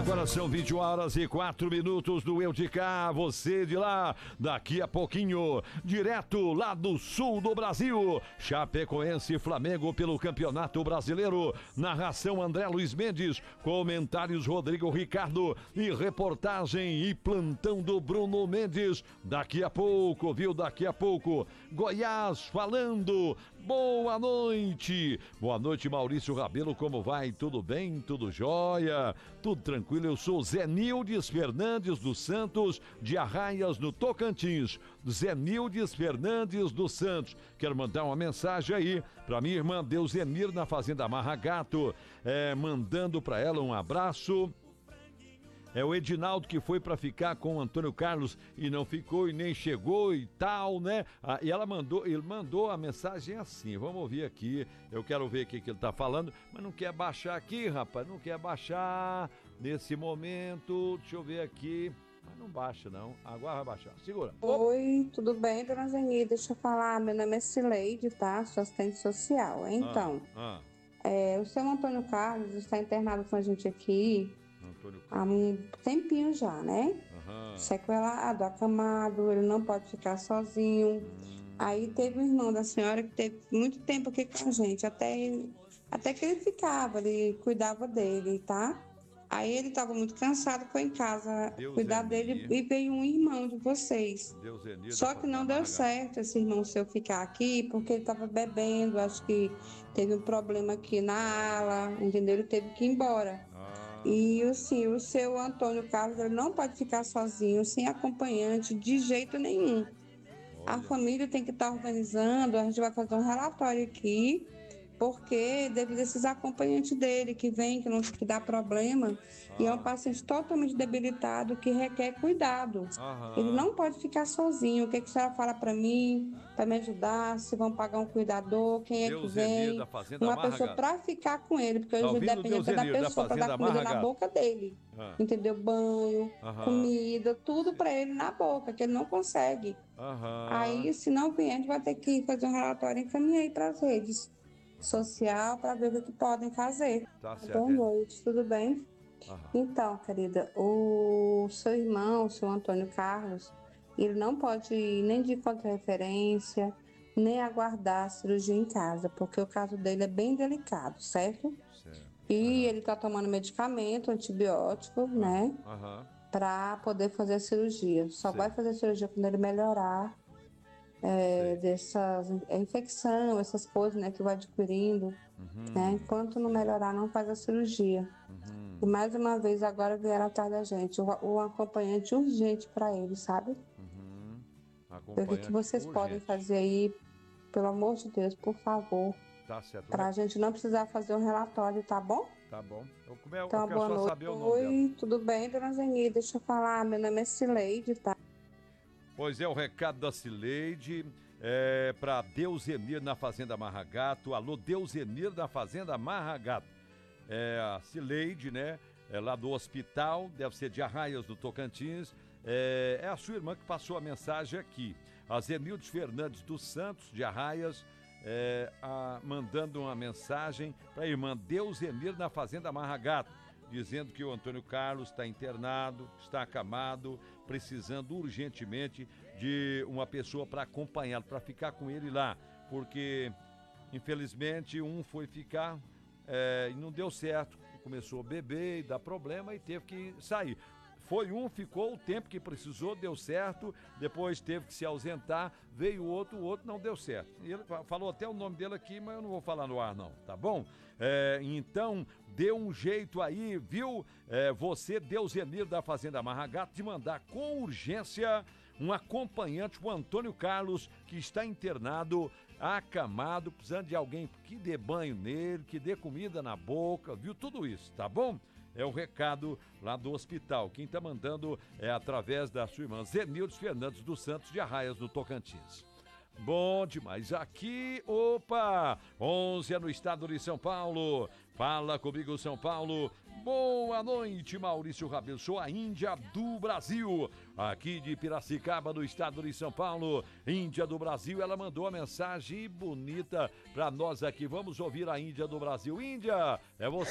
Agora são 21h04 do Eu de Cá, você de lá, daqui a pouquinho, direto lá do sul do Brasil, Chapecoense e Flamengo pelo Campeonato Brasileiro, narração André Luiz Mendes, comentários Rodrigo Ricardo e reportagem e plantão do Bruno Mendes, daqui a pouco, viu, daqui a pouco, Goiás falando, boa noite Maurício Rabelo, como vai? Tudo bem? Tudo jóia? Tudo tranquilo? Eu sou Zé Nildes Fernandes dos Santos, de Arraias, no Tocantins. Zé Nildes Fernandes dos Santos. Quero mandar uma mensagem aí para minha irmã Deusenir, na Fazenda Marra Gato, mandando para ela um abraço. É o Edinaldo que foi para ficar com o Antônio Carlos e não ficou e nem chegou e tal, né? E ele mandou a mensagem assim, vamos ouvir aqui, eu quero ver o que ele tá falando, mas não quer baixar aqui, rapaz, não quer baixar nesse momento, deixa eu ver aqui, mas não baixa não, agora vai baixar, segura. Oi, tudo bem, dona Zeni? Deixa eu falar, meu nome é Cileide, tá? Sou assistente social, então, o seu Antônio Carlos está internado com a gente aqui há um tempinho já, né? Sequelado, acamado, ele não pode ficar sozinho. Aí teve um irmão da senhora que teve muito tempo aqui com a gente, até que ele ficava, ele cuidava dele, tá? Aí ele estava muito cansado, foi em casa cuidar dele e veio um irmão de vocês. Só que não deu certo esse irmão seu ficar aqui, porque ele estava bebendo, acho que teve um problema aqui na ala, entendeu? Ele teve que ir embora. E assim, o seu Antônio Carlos, ele não pode ficar sozinho, sem acompanhante, de jeito nenhum. A família tem que estar organizando, a gente vai fazer um relatório aqui, porque devido a esses acompanhantes dele que vem, que dá problema, e é um paciente totalmente debilitado que requer cuidado. Ele não pode ficar sozinho. O que a senhora fala para mim, para me ajudar? Se vão pagar um cuidador, quem é que vem? Uma pessoa para ficar com ele, porque hoje depende da pessoa para dar comida na boca dele. Entendeu? Banho, comida, tudo para ele na boca, que ele não consegue. Aí, se não vier, a gente vai ter que fazer um relatório e encaminhar aí para as redes social para ver o que podem fazer. Tá certo. Boa noite, tudo bem? Então, querida, o seu irmão, o seu Antônio Carlos, ele não pode ir nem de contra-referência, nem aguardar a cirurgia em casa, porque o caso dele é bem delicado, certo? E ele está tomando medicamento, antibiótico, né? Para poder fazer a cirurgia. Só vai fazer a cirurgia quando ele melhorar dessas infecção, essas coisas, né, que vai adquirindo, né? Enquanto não melhorar, não faz a cirurgia. E mais uma vez agora vieram atrás da gente, o acompanhante urgente para ele, sabe? O que vocês podem fazer aí, pelo amor de Deus, por favor, para a gente não precisar fazer um relatório, tá bom? Tá bom. Então, boa noite. Saber o nome Oi, dela. tudo bem, dona Zeni? Deixa eu falar, meu nome é Cileide, tá? Pois é, o recado da Cileide para Deusenir na Fazenda Marra Gato. Alô, Deusenir da Fazenda Marra Gato. A Cileide, né? Lá do hospital, deve ser de Arraias, do Tocantins. É a sua irmã que passou a mensagem aqui. A Zenildes Fernandes dos Santos, de Arraias, mandando uma mensagem para a irmã Deusenir na Fazenda Marra Gato, dizendo que o Antônio Carlos está internado, está acamado, precisando urgentemente de uma pessoa para acompanhá-lo, para ficar com ele lá, porque infelizmente um foi ficar e não deu certo, começou a beber e dar problema e teve que sair. Ficou o tempo que precisou, deu certo, depois teve que se ausentar, veio o outro não deu certo. E ele falou até o nome dele aqui, mas eu não vou falar no ar não, tá bom? Então, dê um jeito aí, viu? Você, Deusenir da Fazenda Marra Gato, de mandar com urgência um acompanhante, o Antônio Carlos, que está internado, acamado, precisando de alguém que dê banho nele, que dê comida na boca, viu? Tudo isso, tá bom? É o recado lá do hospital. Quem está mandando é através da sua irmã Zenildes Fernandes dos Santos, de Arraias, no Tocantins. Bom demais. Aqui, 11 no estado de São Paulo. Fala comigo, São Paulo. Boa noite, Maurício Rabelo. Sou a Índia do Brasil, aqui de Piracicaba, no estado de São Paulo. Índia do Brasil, ela mandou uma mensagem bonita para nós aqui. Vamos ouvir a Índia do Brasil. Índia, é você.